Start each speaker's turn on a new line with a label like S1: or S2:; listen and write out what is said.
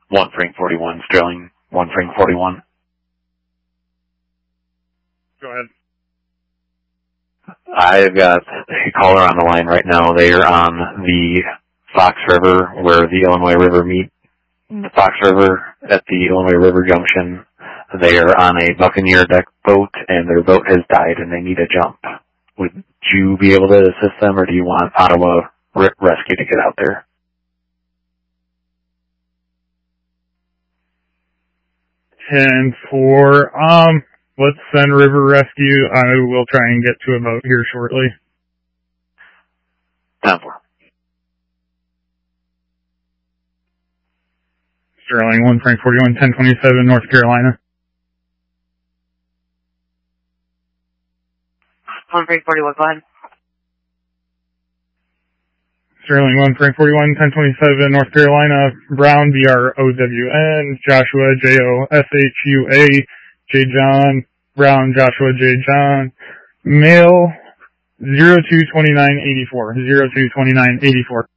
S1: 1 Frank 41, Sterling, 1 Frank 41.
S2: Go ahead.
S1: I've got a caller on the line right now. They are on the Fox River where the Illinois River meet. The Fox River at the Illinois River Junction. They are on a Buccaneer deck boat and their boat has died and they need a jump. Would you be able to assist them or do you want Ottawa Rescue to get out there?
S2: And for, let's send River Rescue. I will try and get to a boat here shortly.
S1: 10-4.
S2: Sterling, 1 Frank 41, 1027, North Carolina.
S3: 1 Frank 41, go ahead.
S2: Sterling, 1 Frank 41, 1027, North Carolina. Brown, BROWN, Joshua, JOSHUA, J. John, Brown, Joshua, J. John. Male, 022984, 022984.